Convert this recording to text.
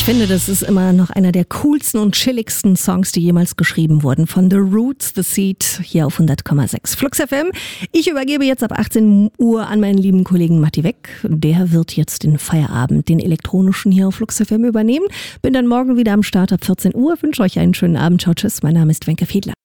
Ich finde, das ist immer noch einer der coolsten und chilligsten Songs, die jemals geschrieben wurden. Von The Roots, The Seed, hier auf 100,6 Flux FM. Ich übergebe jetzt ab 18 Uhr an meinen lieben Kollegen Matti Weck. Der wird jetzt den Feierabend, den elektronischen hier auf Flux FM übernehmen. Bin dann morgen wieder am Start ab 14 Uhr. Wünsche euch einen schönen Abend. Ciao, tschüss. Mein Name ist Wenke Fiedler.